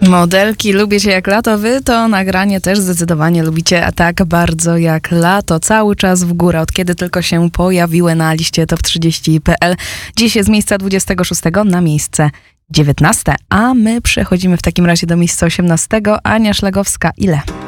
Modelki, lubię cię jak lato. Wy to nagranie też zdecydowanie lubicie tak bardzo jak lato. Cały czas w górę, od kiedy tylko się pojawiły na liście Top 30.pl. Dziś jest z miejsca 26 na miejsce 19, a my przechodzimy w takim razie do miejsca 18. Ania Szlagowska, ile?